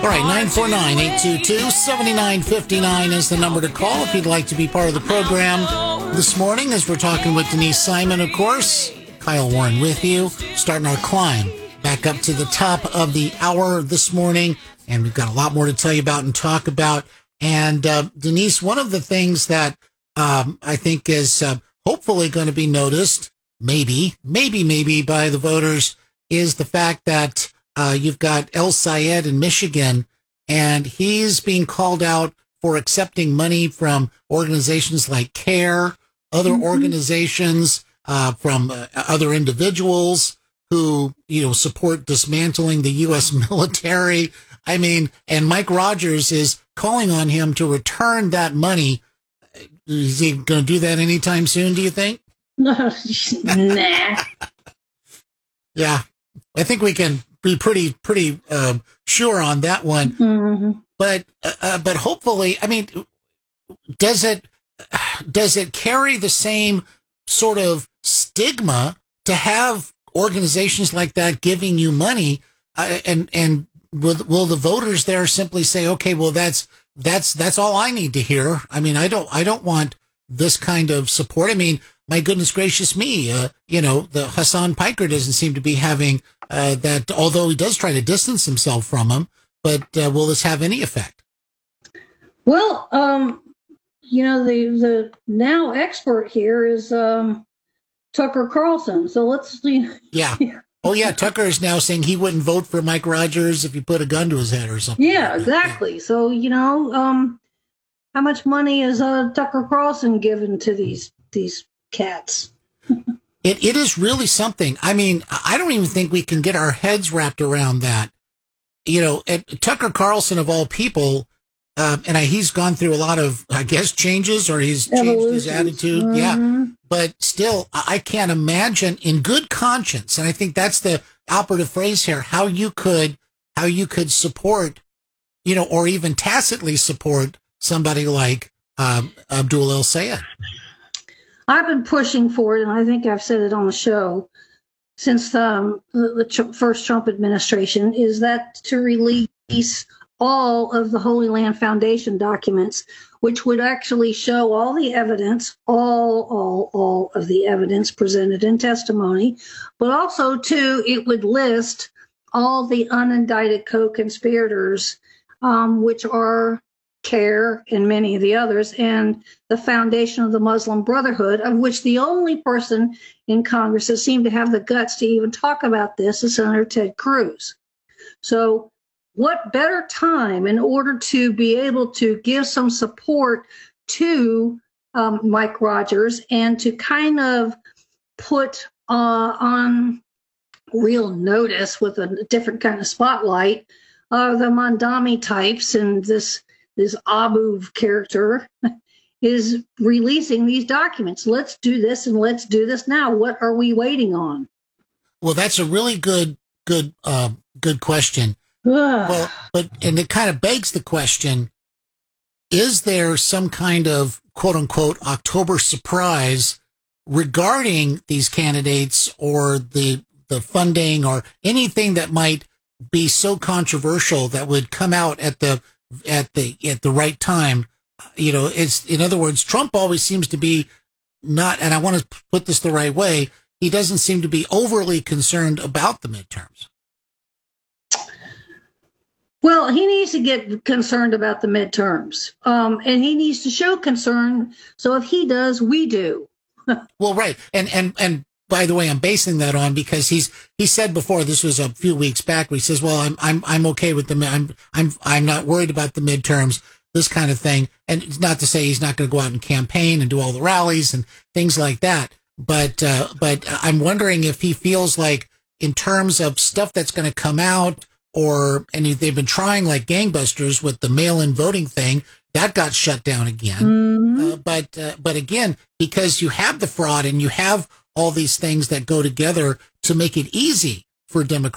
All right, 949-822-7959 is the number to call if you'd like to be part of the program this morning, as we're talking with Denise Simon, of course. Kyle Warren with you, starting our climb back up to the top of the hour this morning, and we've got a lot more to tell you about and talk about. And Denise, one of the things that I think is hopefully going to be noticed, maybe by the voters, is the fact that you've got El Sayed in Michigan, and he's being called out for accepting money from organizations like CARE, other organizations, from other individuals who, support dismantling the U.S. military. I mean, and Mike Rogers is calling on him to return that money. Is he going to do that anytime soon, do you think? Nah. Yeah, I think we can be pretty sure on that one. Mm-hmm. But hopefully, I mean, does it carry the same sort of stigma to have organizations like that giving you money? And will the voters there simply say, okay, well, that's all I need to hear. I mean, I don't want this kind of support. I mean, my goodness gracious me, the Hassan Piker doesn't seem to be having that, although he does try to distance himself from him. But will this have any effect? Well, the now expert here is Tucker Carlson. So let's see. Yeah. Oh, yeah. Tucker is now saying he wouldn't vote for Mike Rogers if you put a gun to his head or something. Yeah, exactly. So, how much money is Tucker Carlson given to these cats? It is really something. I mean, I don't even think we can get our heads wrapped around that. Tucker Carlson, of all people, and he's gone through a lot of, I guess, changes, or he's changed his attitude. Mm-hmm. Yeah. But still, I can't imagine in good conscience, and I think that's the operative phrase here, how you could support, or even tacitly support somebody like Abdul El Sayed. I've been pushing for it, and I think I've said it on the show since the first Trump administration, is that to release all of the Holy Land Foundation documents, which would actually show all the evidence, all of the evidence presented in testimony, but also, too, it would list all the unindicted co-conspirators, which are CARE and many of the others, and the Foundation of the Muslim Brotherhood, of which the only person in Congress that seemed to have the guts to even talk about this is Senator Ted Cruz. So what better time in order to be able to give some support to Mike Rogers and to kind of put on real notice with a different kind of spotlight the Mandami types, and this Abu character is releasing these documents. Let's do this, and let's do this now. What are we waiting on? Well, that's a really good question. Well, and it kind of begs the question, is there some kind of quote unquote October surprise regarding these candidates, or the funding, or anything that might be so controversial that would come out at the right time? It's, in other words, Trump always seems to be not, and I want to put this the right way, he doesn't seem to be overly concerned about the midterms. Well, he needs to get concerned about the midterms, and he needs to show concern. So if he does, we do. Well, right, and by the way, I'm basing that on because he said before, this was a few weeks back, where he says, "Well, I'm okay with I'm not worried about the midterms, this kind of thing." And it's not to say he's not going to go out and campaign and do all the rallies and things like that, but I'm wondering if he feels like, in terms of stuff that's going to come out. And they've been trying like gangbusters with the mail-in voting thing. That got shut down again. Mm-hmm. But again, because you have the fraud and you have all these things that go together to make it easy for Democrats